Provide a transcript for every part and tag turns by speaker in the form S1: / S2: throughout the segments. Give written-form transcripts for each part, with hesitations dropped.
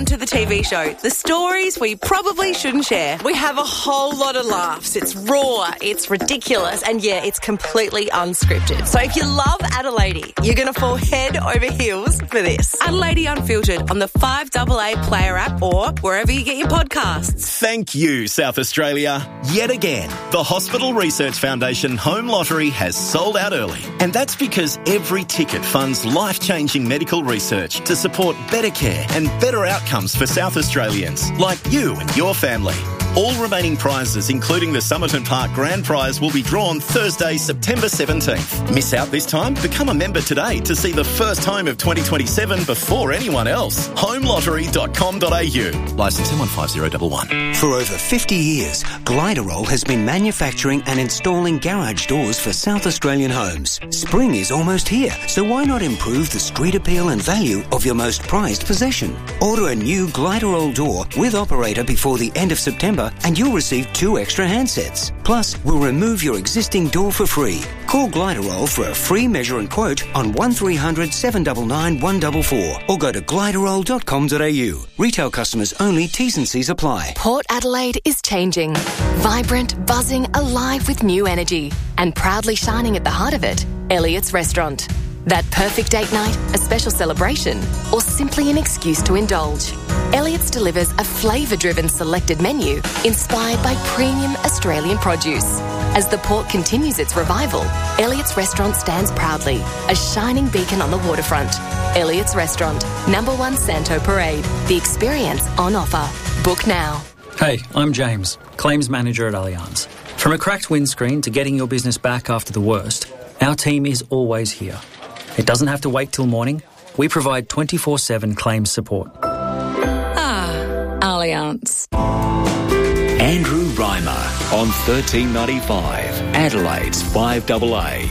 S1: onto the TV show. The stories we probably shouldn't share.
S2: We have a whole lot of laughs. It's raw, it's ridiculous, and yeah, it's completely unscripted. So if you love Adelaide, you're going to fall head over heels for this.
S1: Adelaide Unfiltered on the 5AA Player app or wherever you get your podcasts.
S3: Thank you, South Australia. Yet again, the Hospital Research Foundation Home Lottery has sold out early. And that's because every ticket funds life-changing medical research to support better care and better outcomes for South Australians, like you and your family. All remaining prizes, including the Somerton Park Grand Prize, will be drawn Thursday, September 17th. Miss out this time? Become a member today to see the first home of 2027 before anyone else. homelottery.com.au. Licence M15011.
S4: For over 50 years, Gliderol has been manufacturing and installing garage doors for South Australian homes. Spring is almost here, so why not improve the street appeal and value of your most prized possession? Order a new Gliderol door with operator before the end of September and you'll receive 2 extra handsets. Plus, we'll remove your existing door for free. Call Gliderol for a free measure and quote on 1300 799 144 or go to gliderol.com.au. Retail customers only, T's and C's apply.
S5: Port Adelaide is changing. Vibrant, buzzing, alive with new energy. And proudly shining at the heart of it, Elliott's Restaurant. That perfect date night, a special celebration, or simply an excuse to indulge. Elliott's delivers a flavour-driven selected menu inspired by premium Australian produce. As the port continues its revival, Elliott's Restaurant stands proudly, a shining beacon on the waterfront. Elliott's Restaurant, number 1 Santo Parade. The experience on offer. Book now.
S6: Hey, I'm James, Claims Manager at Allianz. From a cracked windscreen to getting your business back after the worst, our team is always here. It doesn't have to wait till morning. We provide 24/7 claims support.
S5: Allianz.
S7: Andrew Reimer on 1395, Adelaide's 5AA.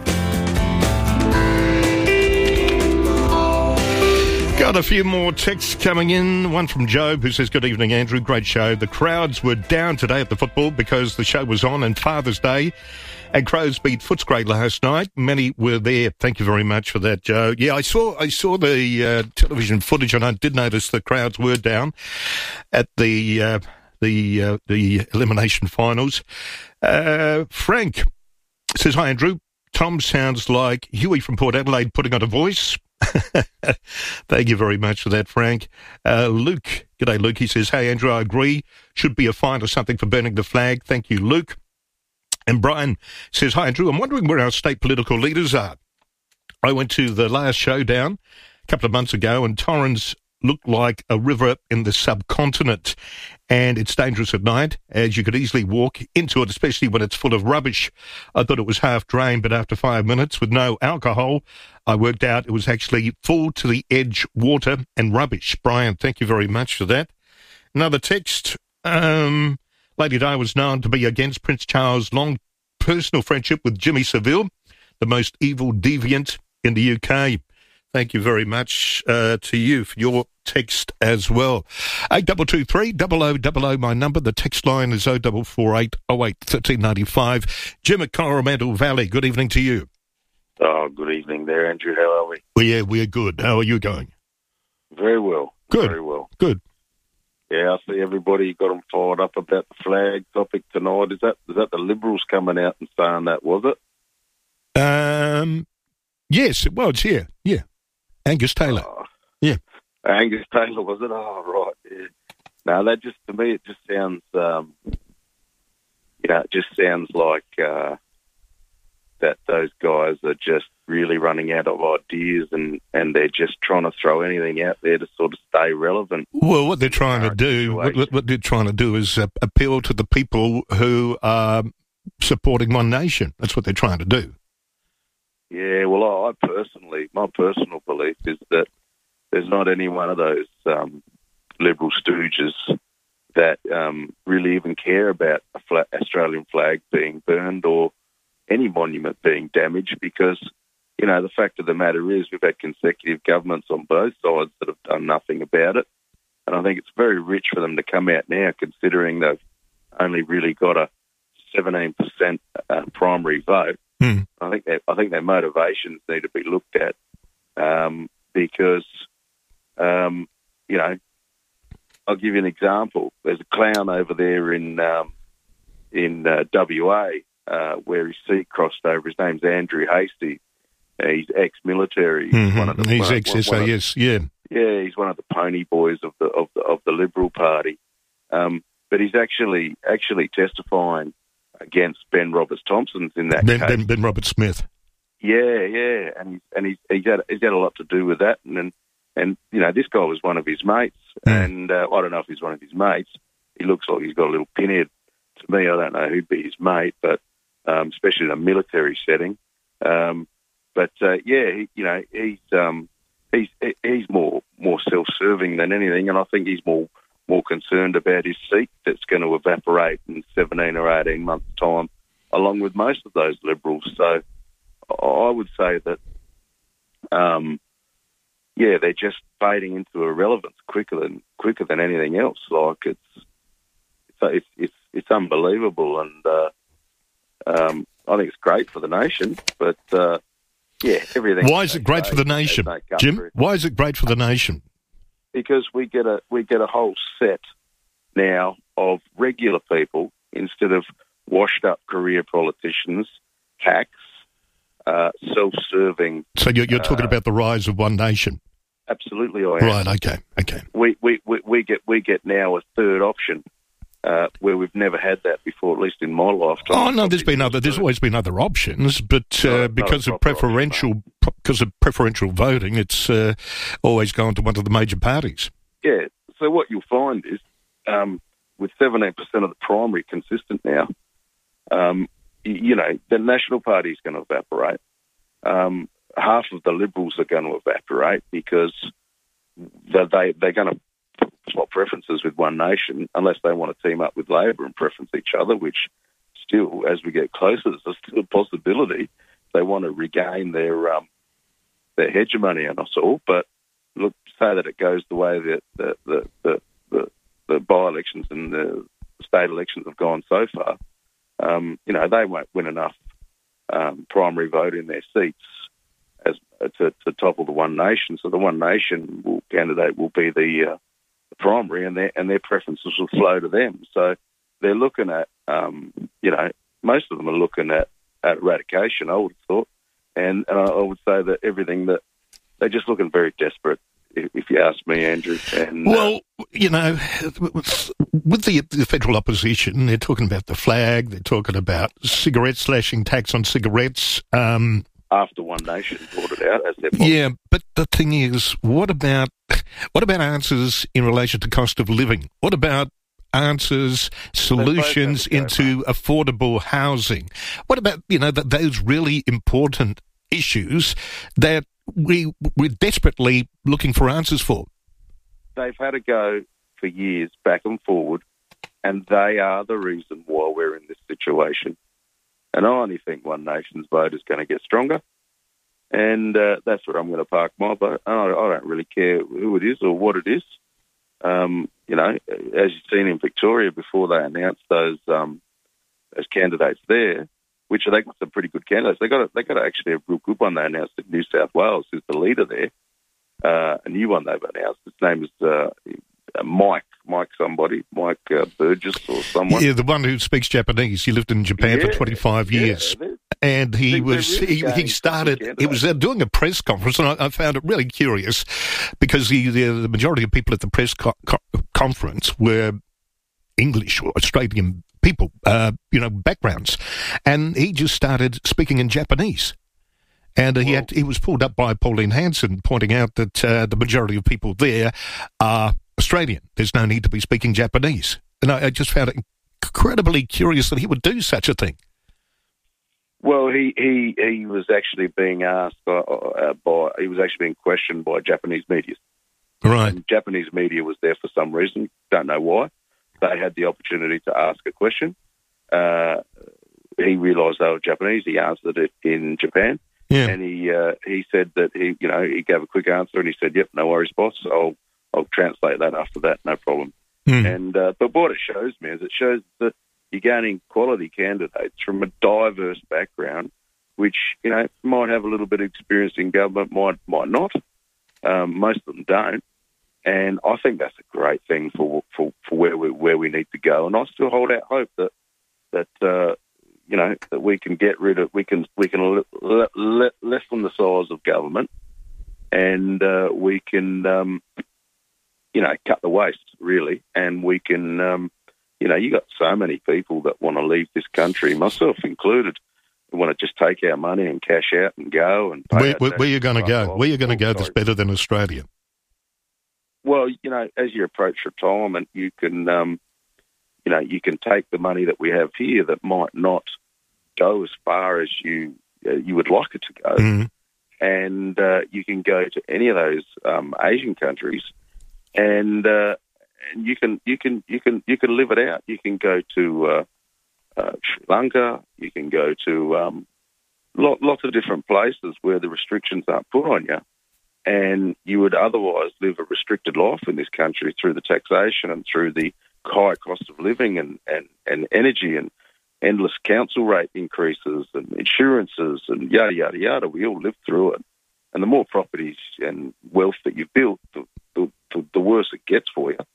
S8: Got a few more texts coming in. One from Job who says, good evening, Andrew. Great show. The crowds were down today at the football because the show was on and Father's Day. And Crows beat Footscray last night. Many were there. Thank you very much for that, Joe. Yeah, I saw the television footage, and I did notice the crowds were down at the elimination finals. Frank says, hi, Andrew. Tom sounds like Huey from Port Adelaide putting on a voice. Thank you very much for that, Frank. Luke, g'day, Luke. He says, hey, Andrew, I agree. Should be a fine or something for burning the flag. Thank you, Luke. And Brian says, hi, Andrew, I'm wondering where our state political leaders are. I went to the last showdown a couple of months ago, and Torrens looked like a river in the subcontinent. And it's dangerous at night, as you could easily walk into it, especially when it's full of rubbish. I thought it was half drained, but after 5 minutes with no alcohol, I worked out it was actually full to the edge water and rubbish. Brian, thank you very much for that. Another text. Lady Di was known to be against Prince Charles' long personal friendship with Jimmy Savile, the most evil deviant in the UK. Thank you very much to you for your text as well. 8223 0000, my number. The text line is 0448 08 1395. Jim at Coromandel Valley, good evening to you.
S9: Oh, good evening there, Andrew. How are we?
S8: Well, yeah, we're good. How are you going?
S9: Very well.
S8: Good.
S9: Very well.
S8: Good.
S9: Yeah, I see everybody got them fired up about the flag topic tonight. Is that the Liberals coming out and saying that, was it?
S8: Yes, well, it's here. Yeah. Angus Taylor. Yeah.
S9: Angus Taylor, was it? Oh, right. Yeah. No, that just, to me, it just sounds, it just sounds like that those guys are just really running out of ideas and they're just trying to throw anything out there to sort of stay relevant.
S8: Well, what they're trying to do, what they're trying to do is appeal to the people who are supporting One Nation. That's what they're trying to do.
S9: Yeah, well, my personal belief is that there's not any one of those Liberal stooges that really even care about a Australian flag being burned or any monument being damaged, because, the fact of the matter is we've had consecutive governments on both sides that have done nothing about it. And I think it's very rich for them to come out now, considering they've only really got a 17% primary vote. I think their motivations need to be looked at because, I'll give you an example. There's a clown over there in WA where his seat crossed over. His name's Andrew Hastie. He's ex-military.
S8: He's ex-SAS, yeah.
S9: Yeah, he's one of the pony boys of the Liberal Party. But he's actually testifying against Ben Roberts-Thompson in that case.
S8: Ben Roberts-Smith.
S9: Yeah, and he's had a lot to do with that, and you know, this guy was one of his mates, and I don't know if he's one of his mates. He looks like he's got a little pinhead. To me, I don't know who'd be his mate, but especially in a military setting. He's more self-serving than anything, and I think he's more concerned about his seat that's going to evaporate in 17 or 18 months' time, along with most of those Liberals. So I would say that, they're just fading into irrelevance quicker than anything else. Like it's unbelievable, and I think it's great for the nation. But everything.
S8: Why is it great for the nation, Jim? Why is it great for the nation?
S9: Because we get a whole set now of regular people instead of washed-up career politicians, hacks, self-serving.
S8: So you're talking about the rise of One Nation?
S9: Absolutely, I am.
S8: Right. Okay.
S9: We get now a third option where we've never had that before, at least in my lifetime.
S8: Oh no, there's always been other options, but because of preferential voting, it's always gone to one of the major parties.
S9: Yeah. So what you'll find is, with 17% of the primary consistent now, the National Party is going to evaporate. Half of the Liberals are going to evaporate because they're going to swap preferences with One Nation unless they want to team up with Labor and preference each other, which still, as we get closer, there's still a possibility they want to regain their hegemony on us all. But look, say that it goes the way that the by-elections and the state elections have gone so far, they won't win enough primary vote in their seats to topple the One Nation. So the One Nation candidate will be the primary, and their preferences will flow to them. So they're looking at, most of them are looking at eradication, I would have thought. And I would say that everything that they're just looking very desperate, if you ask me, Andrew. And,
S8: with the federal opposition, they're talking about the flag, they're talking about cigarettes, slashing tax on cigarettes.
S9: After One Nation brought it out as their policy.
S8: Yeah, but the thing is, what about answers in relation to cost of living? What about answers, solutions into affordable housing? What about, those really important issues that we're desperately looking for answers for?
S9: They've had a go for years, back and forward, and they are the reason why we're in this situation. And I only think One Nation's vote is going to get stronger, and that's where I'm going to park my vote. I don't really care who it is or what it is. As you've seen in Victoria before they announced those candidates there, which they got some pretty good candidates. They got actually a real good one they announced in New South Wales, who's the leader there. A new one they've announced. His name is Mike Burgess or someone.
S8: Yeah, the one who speaks Japanese. He lived in Japan for 25 years. And he was doing a press conference, and I found it really curious because the majority of people at the press conference were English or Australian people, backgrounds. And he just started speaking in Japanese. And he was pulled up by Pauline Hanson, pointing out that the majority of people there are Australian. There's no need to be speaking Japanese. And I just found it incredibly curious that he would do such a thing.
S9: Well, he was actually being asked he was actually being questioned by Japanese media.
S8: Right.
S9: And Japanese media was there for some reason. Don't know why. They had the opportunity to ask a question. He realised they were Japanese. He answered it in Japan.
S8: Yeah.
S9: And he said that he gave a quick answer and he said, "Yep, no worries, boss. I'll translate that after that, no problem." And but what it shows me is it shows that you're gaining quality candidates from a diverse background, which might have a little bit of experience in government, might not. Most of them don't, And I think that's a great thing for where we need to go. And I still hold out hope that we can get rid of, we can lessen the size of government, and we can cut the waste really, and we can you got so many people that want to leave this country, myself included, who want to just take our money and cash out and go and pay.
S8: Where are you going to go? Where are you going to go that's better than Australia?
S9: Well, as you approach retirement, you can you can take the money that we have here that might not go as far as you would like it to go, and you can go to any of those Asian countries, and you can live it out. You can go to Sri Lanka. You can go to lots of different places where the restrictions aren't put on you, and you would otherwise live a restricted life in this country through the taxation and through the high cost of living and energy and endless council rate increases and insurances and yada, yada, yada. We all live through it. And the more properties and wealth that you've built, the worse it gets for you.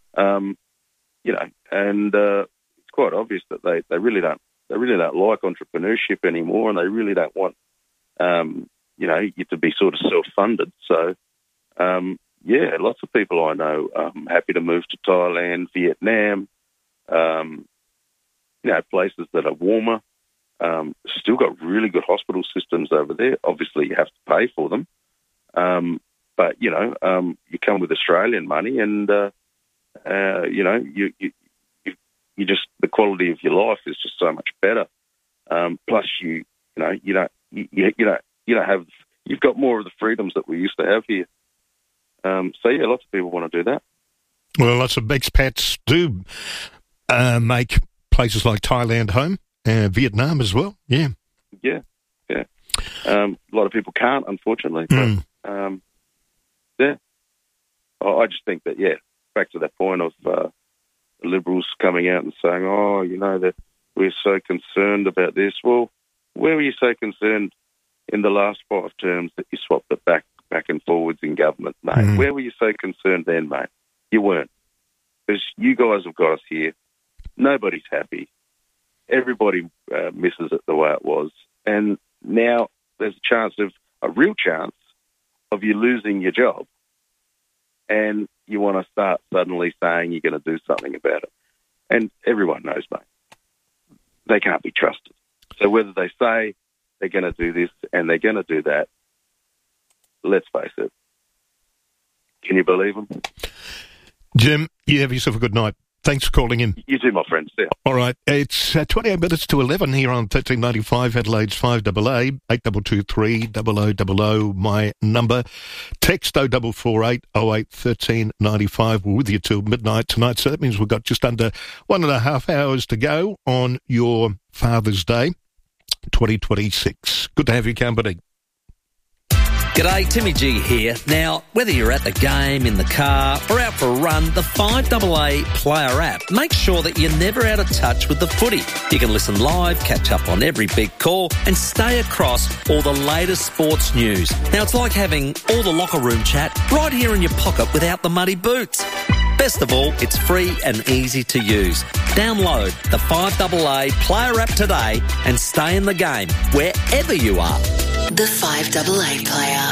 S9: It's quite obvious that they really don't like entrepreneurship anymore, and they really don't want you to be sort of self-funded. So lots of people I know happy to move to Thailand, Vietnam, places that are warmer. Still got really good hospital systems over there. Obviously, you have to pay for them. But you come with Australian money, and you just, the quality of your life is just so much better. Plus, you've got more of the freedoms that we used to have here. Lots of people want to do that.
S8: Well, lots of expats do make places like Thailand home, Vietnam as well. Yeah.
S9: A lot of people can't, unfortunately. But, I just think that, back to that point of the Liberals coming out and saying, that we're so concerned about this. Well, where were you so concerned in the last 5 terms that you swapped it back and forwards in government, mate? Where were you so concerned then, mate? You weren't. Because you guys have got us here. Nobody's happy. Everybody misses it the way it was. And now there's a real chance of you losing your job. And you want to start suddenly saying you're going to do something about it. And everyone knows, mate, they can't be trusted. So whether they say they're going to do this and they're going to do that, let's face it. Can you believe them?
S8: Jim, you have yourself a good night. Thanks for calling in.
S9: You too, my friend. See ya.
S8: All right. It's 28 minutes to 11 here on 1395 Adelaide's 5AA, 8223 0000, my number. Text 0448 08 1395. We're with you till midnight tonight, so that means we've got just under 1.5 hours to go on your Father's Day, 2026. Good to have your company.
S10: G'day, Timmy G here. Now, whether you're at the game, in the car, or out for a run, the 5AA Player app makes sure that you're never out of touch with the footy. You can listen live, catch up on every big call, and stay across all the latest sports news. Now, it's like having all the locker room chat right here in your pocket without the muddy boots. Best of all, it's free and easy to use. Download the 5AA Player app today and stay in the game wherever you are.
S11: The 5AA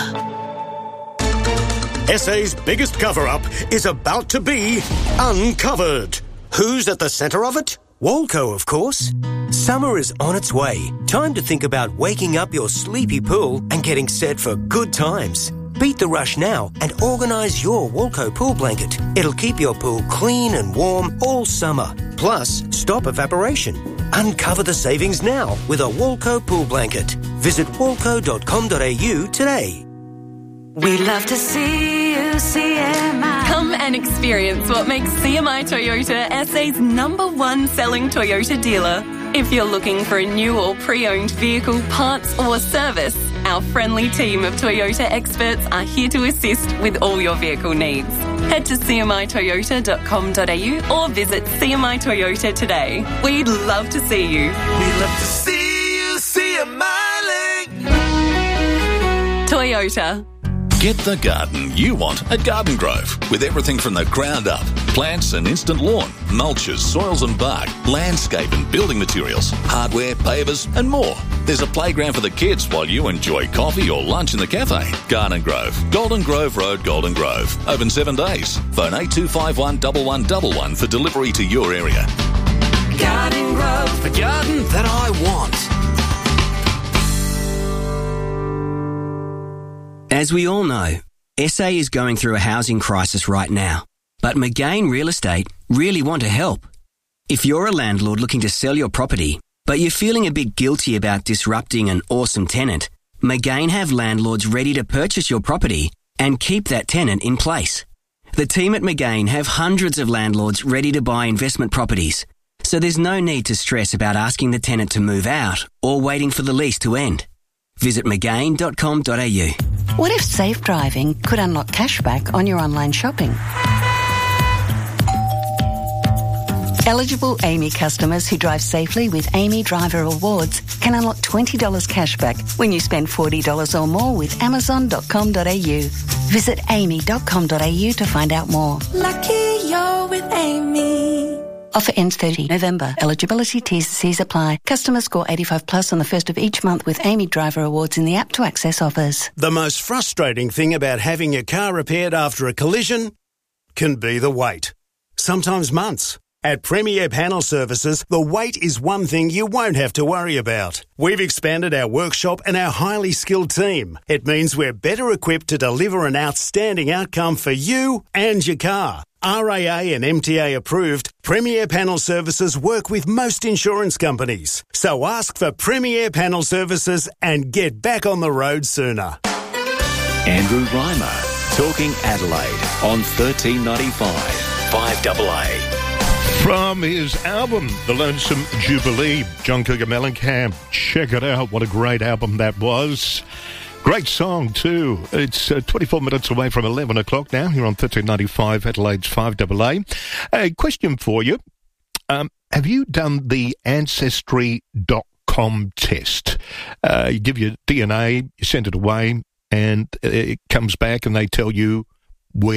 S11: Player.
S12: SA's biggest cover-up is about to be uncovered. Who's at the centre of it? Walco, of course. Summer is on its way. Time to think about waking up your sleepy pool and getting set for good times. Beat the rush now and organise your Walco pool blanket. It'll keep your pool clean and warm all summer. Plus, stop evaporation. Uncover the savings now with a Walco pool blanket. Visit walco.com.au today.
S13: We love to see you, CMI. Come and experience what makes CMI Toyota SA's #1 selling Toyota dealer. If you're looking for a new or pre-owned vehicle, parts or service, our friendly team of Toyota experts are here to assist with all your vehicle needs. Head to cmitoyota.com.au or visit CMI Toyota today. We'd love to see you.
S14: We'd love to see you, CMI.
S13: Toyota.
S14: Get the garden you want at Garden Grove, with everything from the ground up. Plants and instant lawn, mulches, soils and bark, landscape and building materials, hardware, pavers and more. There's a playground for the kids while you enjoy coffee or lunch in the cafe. Garden Grove, Golden Grove Road, Golden Grove. Open 7 days. Phone 8251 1111 for delivery to your area.
S15: Garden Grove, the garden that I want.
S4: As we all know, SA is going through a housing crisis right now, but McGain Real Estate really want to help. If you're a landlord looking to sell your property, but you're feeling a bit guilty about disrupting an awesome tenant, McGain have landlords ready to purchase your property and keep that tenant in place. The team at McGain have hundreds of landlords ready to buy investment properties, so there's no need to stress about asking the tenant to move out or waiting for the lease to end. Visit McGain.com.au.
S16: What if safe driving could unlock cashback on your online shopping? Eligible Amy customers who drive safely with Amy Driver Awards can unlock $20 cashback when you spend $40 or more with Amazon.com.au. Visit amy.com.au to find out more.
S15: Lucky you're with Amy.
S16: Offer ends 30 November. Eligibility T's and C's apply. Customers score 85 plus on the first of each month with Amy Driver Awards in the app to access offers.
S17: The most frustrating thing about having your car repaired after a collision can be the wait. Sometimes months. At Premier Panel Services, the wait is one thing you won't have to worry about. We've expanded our workshop and our highly skilled team. It means we're better equipped to deliver an outstanding outcome for you and your car. RAA and MTA approved, Premier Panel Services work with most insurance companies. So ask for Premier Panel Services and get back on the road sooner.
S7: Andrew Reimer, Talking Adelaide on 1395 5AA.
S8: From his album, The Lonesome Jubilee, John Cougar Mellencamp. Check it out. What a great album that was. Great song, too. It's 24 minutes away from 11 o'clock now. You're on 1395 Adelaide's 5AA. A question for you. Have you done the Ancestry.com test? You give your DNA, you send it away, and it comes back and they tell you